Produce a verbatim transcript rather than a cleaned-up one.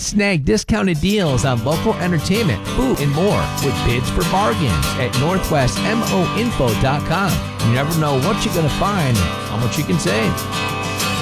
Snag discounted deals on local entertainment, food, and more with bids for bargains at northwest mo info dot com. You never know what you're going to find and how much you can save.